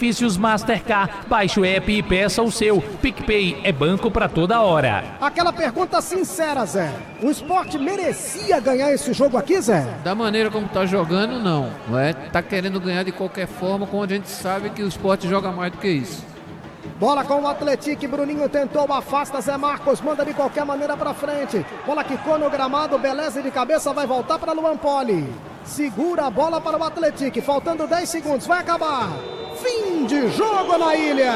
benefícios Mastercard. Baixe o app e peça o seu. PicPay é banco pra toda hora. Aquela pergunta sincera, Zé. O Sport merecia ganhar esse jogo aqui, Zé? Da maneira como tá jogando, não. Tá querendo ganhar de qualquer forma, quando a gente sabe que o Sport joga mais do que isso. Bola com o Atlético, Bruninho tentou, afasta Zé Marcos, manda de qualquer maneira pra frente. Bola quicou no gramado, beleza de cabeça, vai voltar para Luan Poli. Segura a bola para o Atlético, faltando 10 segundos, vai acabar. Fim de jogo na ilha.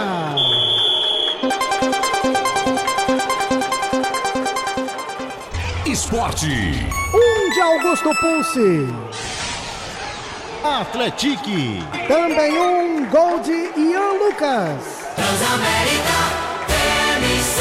Esporte. De Augusto Pulse. Atlético. Também gol de Ian Lucas. Transamérica TMC.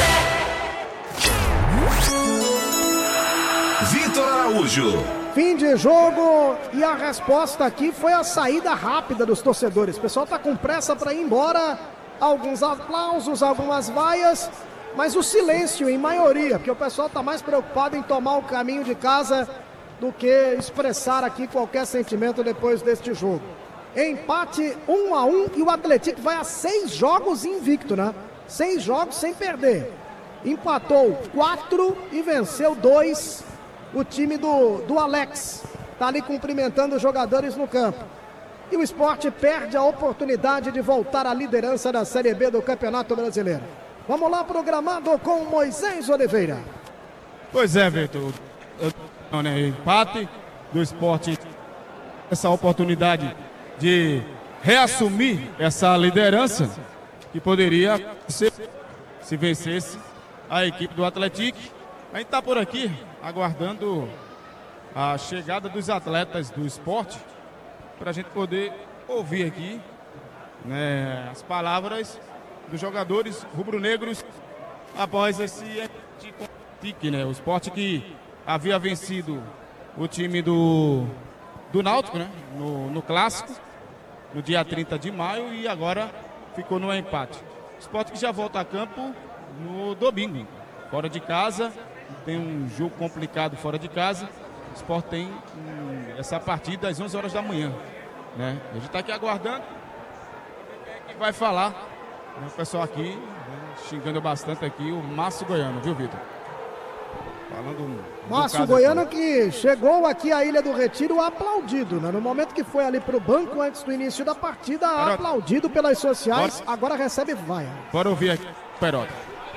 Vitor Araújo. Fim de jogo e a resposta aqui foi a saída rápida dos torcedores. O pessoal está com pressa para ir embora. Alguns aplausos, algumas vaias, mas o silêncio em maioria, porque o pessoal está mais preocupado em tomar o caminho de casa do que expressar aqui qualquer sentimento depois deste jogo. Empate 1-1 e o Atlético vai a 6 jogos invicto, né? 6 jogos sem perder. Empatou 4 e venceu 2. O time do Alex tá ali cumprimentando os jogadores no campo. E o Sport perde a oportunidade de voltar à liderança da Série B do Campeonato Brasileiro. Vamos lá, programado com Moisés Oliveira. Pois é, Vitor. Empate do Sport, essa oportunidade de reassumir essa liderança que poderia ser se vencesse a equipe do Atlético. A gente está por aqui aguardando a chegada dos atletas do Sport para a gente poder ouvir aqui, né, as palavras dos jogadores rubro-negros após esse empate, né? O Sport que havia vencido o time do Náutico, né? No clássico, no dia 30 de maio, e agora ficou no empate. O Sport que já volta a campo no domingo, fora de casa, tem um jogo complicado fora de casa. O Sport tem essa partida às 11 horas da manhã, né? A gente está aqui aguardando quem é que vai falar, né? O pessoal aqui, né, xingando bastante aqui o Márcio Goiano, viu, Vitor? Falando Márcio Goiano aqui, que chegou aqui à Ilha do Retiro aplaudido, né? No momento que foi ali pro banco antes do início da partida, aplaudido pelas sociais, agora recebe vaia. Bora ouvir aqui, Perota.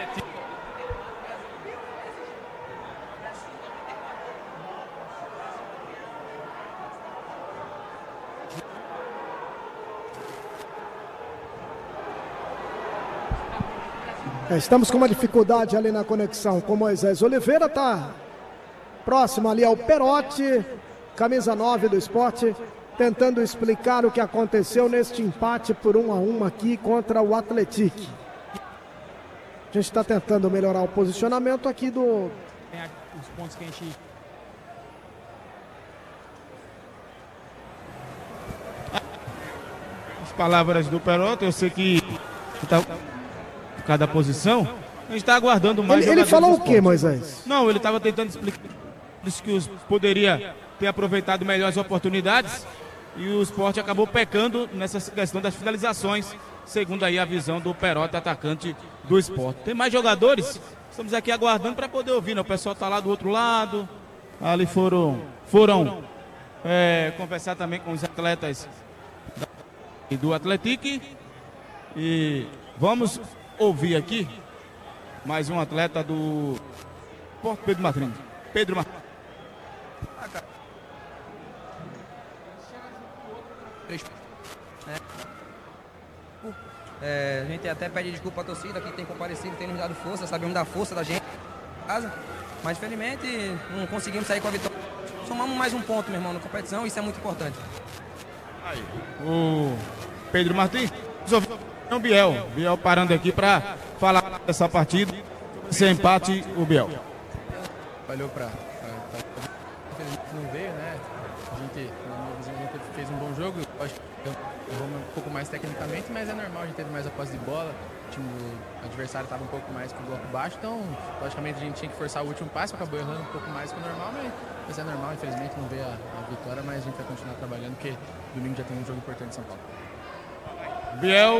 Estamos com uma dificuldade ali na conexão com Moisés Oliveira, tá próximo ali ao Perotti, camisa 9 do Sport, tentando explicar o que aconteceu neste empate por 1-1 aqui contra o Atlético. A gente está tentando melhorar o posicionamento aqui do... Os pontos que a gente... As palavras do Perotti, eu sei que tá cada posição, a gente está aguardando mais. Ele falou o que, Moisés? Não, ele estava tentando explicar que os poderia ter aproveitado melhor as oportunidades e o Sport acabou pecando nessa questão das finalizações, segundo aí a visão do Perotti, atacante do Sport. Tem mais jogadores? Estamos aqui aguardando para poder ouvir, né? O pessoal está lá do outro lado, ali foram conversar também com os atletas do Atlético e vamos ouvir aqui mais um atleta do Porto Pedro Martins. A gente até pede desculpa à torcida que tem comparecido, tem nos dado força, sabemos da força da gente em casa, mas infelizmente não conseguimos sair com a vitória. Somamos mais um ponto, meu irmão, na competição, isso é muito importante. Aí, o Pedro Martins, o Biel parando aqui para falar dessa partida, esse empate, o Biel. Valeu infelizmente não veio, né? A gente fez um bom jogo, acho que um pouco mais tecnicamente, mas é normal, a gente teve mais a posse de bola, o adversário estava um pouco mais com o bloco baixo, então logicamente a gente tinha que forçar o último passe, acabou errando um pouco mais que o normal, mas é normal, infelizmente não veio a vitória, mas a gente vai continuar trabalhando, porque domingo já tem um jogo importante em São Paulo. Biel